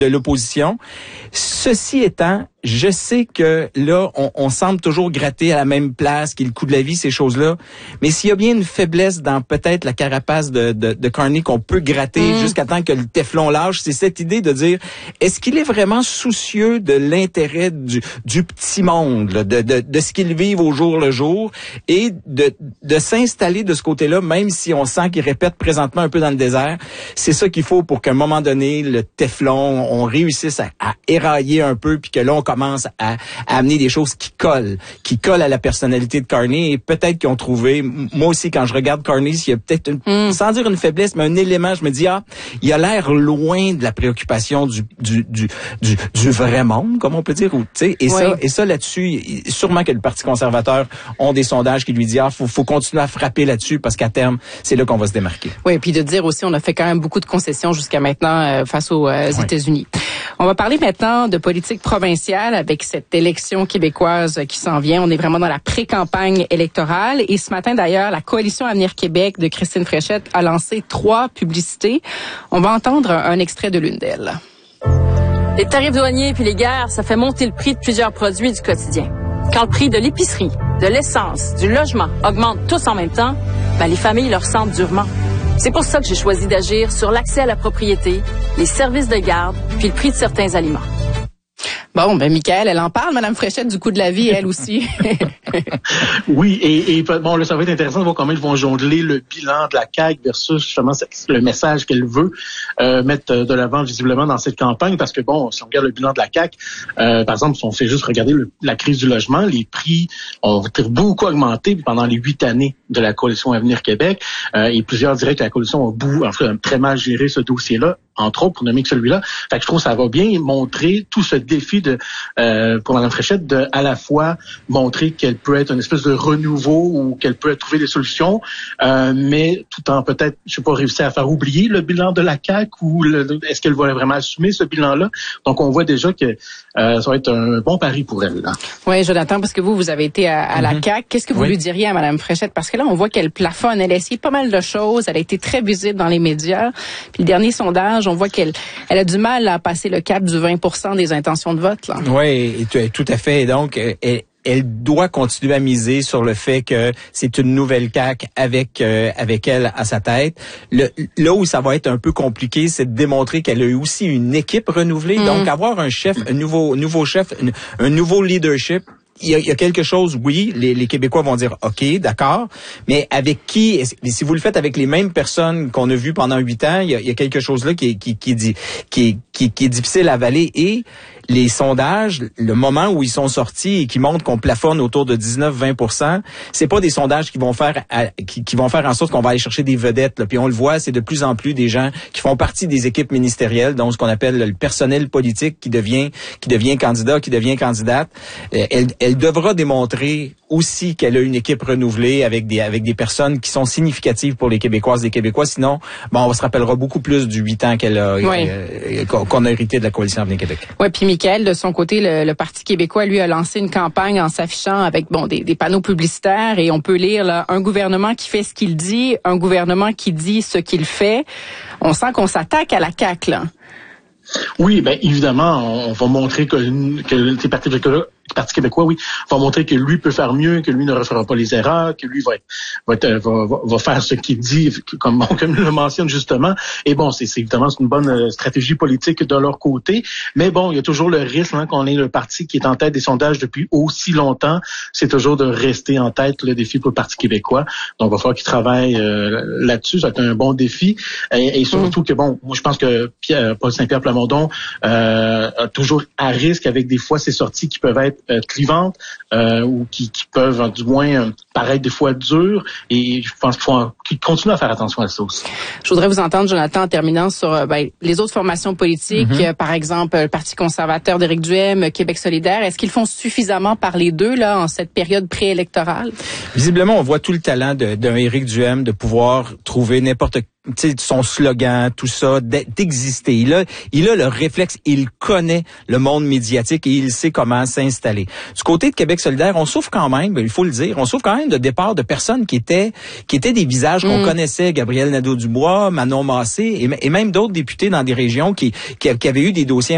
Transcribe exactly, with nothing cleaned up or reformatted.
de l'opposition. Ceci étant, je sais que là, on, on semble toujours gratter à la même place, qu'il y ait le coût de la vie, ces choses-là. Mais s'il y a bien une faiblesse dans peut-être la carapace de, de, de Carney qu'on peut gratter mmh. jusqu'à temps que le téflon lâche, c'est cette idée de dire, est-ce qu'il est vraiment soucieux de l'intérêt du, du petit monde, là, de, de, de ce qu'ils vivent au jour le jour, et de, de s'installer de ce côté-là, même si on sent qu'il répète présentement un peu dans le désert. C'est ça qu'il faut pour qu'à un moment donné, le téflon, on réussisse à, à érailler un peu, puis que là, on commence à, à amener des choses qui collent, qui collent à la personnalité de Carney, et peut-être qu'ils ont trouvé, moi aussi, quand je regarde Carney, il y a peut-être, une, mm. sans dire une faiblesse, mais un élément, je me dis, ah, il a l'air loin de la préoccupation du, du, du, du, du vrai monde, comme on peut dire, ou, tu sais, et oui. ça, et ça, là-dessus, sûrement que le Parti conservateur ont des sondages qui lui disent, ah, faut, faut continuer à frapper là-dessus, parce qu'à terme, c'est là qu'on va se démarquer. Oui, et puis de dire aussi, on a fait quand même beaucoup de concessions jusqu'à maintenant euh, face aux euh, oui. États-Unis. On va parler maintenant de politique provinciale avec cette élection québécoise qui s'en vient. On est vraiment dans la pré-campagne électorale. Et ce matin, d'ailleurs, la Coalition Avenir Québec de Christine Fréchette a lancé trois publicités. On va entendre un extrait de l'une d'elles. Les tarifs douaniers puis les guerres, ça fait monter le prix de plusieurs produits du quotidien. Quand le prix de l'épicerie, de l'essence, du logement augmente tous en même temps, ben les familles le ressentent durement. C'est pour ça que j'ai choisi d'agir sur l'accès à la propriété, les services de garde, puis le prix de certains aliments. Bon, ben Michaël, elle en parle, Madame Fréchette, du coût de la vie, elle aussi. Oui, et, et bon, là, ça va être intéressant de voir comment ils vont jongler le bilan de la C A Q versus justement le message qu'elle veut euh, mettre de l'avant visiblement dans cette campagne, parce que bon, si on regarde le bilan de la C A Q, euh, par exemple, si on fait juste regarder le, la crise du logement, les prix ont beaucoup augmenté pendant les huit années de la Coalition Avenir Québec, euh, et plusieurs diraient que la Coalition a bout, en fait, a très mal géré ce dossier-là, entre autres, pour nommer que celui-là. Fait que je trouve que ça va bien montrer tout ce défi de euh, pour Mme Fréchette de à la fois montrer qu'elle peut être une espèce de renouveau ou qu'elle peut trouver des solutions, euh, mais tout en peut-être, je sais pas, réussir à faire oublier le bilan de la C A Q, ou le, est-ce qu'elle va vraiment assumer ce bilan-là? Donc, on voit déjà que euh, ça va être un bon pari pour elle. Là. Oui, Jonathan, parce que vous, vous avez été à, à la mm-hmm. C A Q. Qu'est-ce que vous oui. lui diriez à Mme Fréchette? Parce que là, on voit qu'elle plafonne. Elle a essayé pas mal de choses. Elle a été très visible dans les médias. Puis le dernier sondage, on voit qu'elle elle a du mal à passer le cap du vingt pour cent des intentions de vote. Là. Oui, tout à fait. Donc, elle, elle doit continuer à miser sur le fait que c'est une nouvelle C A Q avec euh, avec elle à sa tête. Le, là où ça va être un peu compliqué, c'est de démontrer qu'elle a eu aussi une équipe renouvelée. Mmh. Donc, avoir un chef, un nouveau nouveau chef, un, un nouveau leadership. Il y, a, il y a quelque chose, oui, les, les Québécois vont dire, OK, d'accord, mais avec qui, si vous le faites avec les mêmes personnes qu'on a vues pendant huit ans, il y a, il y a quelque chose là qui, qui, qui, qui, qui, qui, qui est difficile à avaler. Et les sondages, le moment où ils sont sortis et qui montrent qu'on plafonne autour de dix-neuf à vingt pour cent, c'est pas des sondages qui vont faire à, qui, qui vont faire en sorte qu'on va aller chercher des vedettes. Là. Puis on le voit, c'est de plus en plus des gens qui font partie des équipes ministérielles, donc ce qu'on appelle le personnel politique qui devient qui devient candidat, qui devient candidate. Elle, elle devra démontrer aussi qu'elle a une équipe renouvelée avec des avec des personnes qui sont significatives pour les Québécoises et les Québécois. Sinon, bon, on se rappellera beaucoup plus du huit ans qu'elle a oui. euh, qu'on a hérité de la Coalition Avenir Québec. Oui, puis Michaël, de son côté, le, le Parti québécois, lui, a lancé une campagne en s'affichant avec bon des, des panneaux publicitaires, et on peut lire là, un gouvernement qui fait ce qu'il dit, un gouvernement qui dit ce qu'il fait. On sent qu'on s'attaque à la C A Q, là. Oui, bien évidemment, on va montrer que, que le Parti québécois, Parti québécois, oui, va montrer que lui peut faire mieux, que lui ne refera pas les erreurs, que lui va être, va, être, va, va, va faire ce qu'il dit, comme, comme il le mentionne justement. Et bon, c'est, c'est évidemment c'est une bonne stratégie politique de leur côté. Mais bon, il y a toujours le risque hein, qu'on ait le parti qui est en tête des sondages depuis aussi longtemps. C'est toujours de rester en tête le défi pour le Parti québécois. Donc, il va falloir qu'il travaille euh, là-dessus. Ça va être un bon défi. Et, et surtout mmh. que, bon, moi, je pense que Pierre, Paul Saint-Pierre Plamondon euh, a toujours à risque avec des fois ces sorties qui peuvent être Euh, clivantes euh, ou qui, qui peuvent du moins euh, paraître des fois dures, et je pense qu'il faut qu'ils continuent à faire attention à ça aussi. Je voudrais vous entendre, Jonathan, en terminant sur euh, ben, les autres formations politiques, mm-hmm. euh, par exemple le Parti conservateur d'Éric Duhaime, Québec solidaire. Est-ce qu'ils font suffisamment parler d'eux là en cette période préélectorale? Visiblement, on voit tout le talent de, d'un Éric Duhaime de pouvoir trouver n'importe tu sais, son slogan, tout ça, d'exister. Il a, il a le réflexe, il connaît le monde médiatique et il sait comment s'installer. Du côté de Québec solidaire, on souffre quand même, il faut le dire, on souffre quand même de départ de personnes qui étaient, qui étaient des visages qu'on mmh. connaissait, Gabriel Nadeau-Dubois, Manon Massé et, et même d'autres députés dans des régions qui, qui, qui avaient eu des dossiers